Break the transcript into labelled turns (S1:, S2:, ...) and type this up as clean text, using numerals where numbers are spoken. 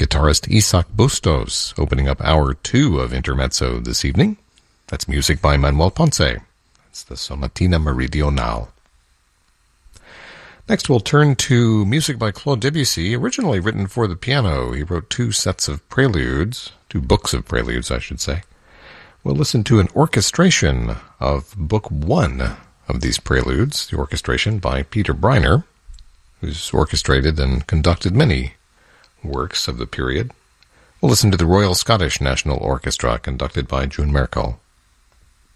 S1: guitarist Isaac Bustos, opening up Hour 2 of Intermezzo this evening. That's music by Manuel Ponce. It's the Sonatina Meridional. Next, we'll turn to music by Claude Debussy, originally written for the piano. He wrote two books of preludes, I should say. We'll listen to an orchestration of Book 1 of these preludes, the orchestration by Peter Breiner, who's orchestrated and conducted many works of the period. We'll listen to the Royal Scottish National Orchestra, conducted by June Merkel.